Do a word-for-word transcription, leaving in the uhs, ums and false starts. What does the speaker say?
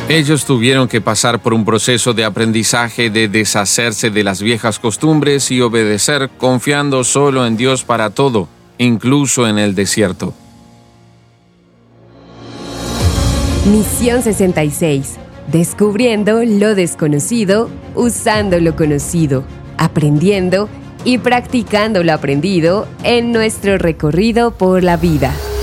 Ellos tuvieron que pasar por un proceso de aprendizaje de deshacerse de las viejas costumbres y obedecer confiando solo en Dios para todo, incluso en el desierto. Misión sesenta y seis. Descubriendo lo desconocido, usando lo conocido, aprendiendo y practicando lo aprendido en nuestro recorrido por la vida.